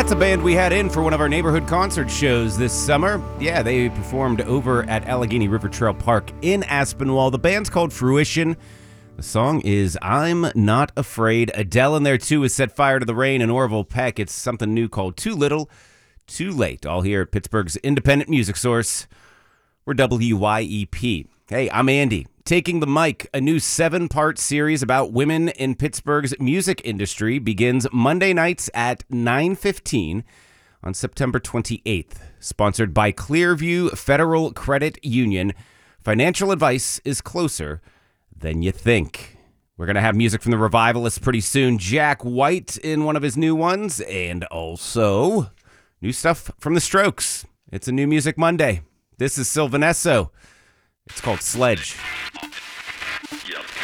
That's a band we had in for one of our neighborhood concert shows this summer. Yeah, they performed over at Allegheny River Trail Park in Aspinwall. The band's called Fruition. The song is I'm Not Afraid. Adele in there, too, has set fire to the rain, and Orville Peck. It's something new called Too Little, Too Late. All here at Pittsburgh's independent music source. We're WYEP. Hey, I'm Andy. Taking the Mic, a new 7-part series about women in Pittsburgh's music industry, begins Monday nights at 9:15 on September 28th. Sponsored by Clearview Federal Credit Union. Financial advice is closer than you think. We're going to have music from the Revivalists pretty soon. Jack White in one of his new ones, and also new stuff from the Strokes. It's a New Music Monday. This is Sylvanesso. It's called Sledge. Yep.